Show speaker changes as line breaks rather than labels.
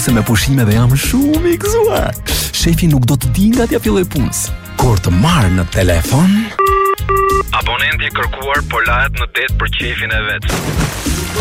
se me pushime dhe jam shumë i gëzuar. Shefi nuk do të di nga t'ja filloj punës. Kur të marr në telefon,
abonenti i kërkuar po lahet në det për qefin e vet.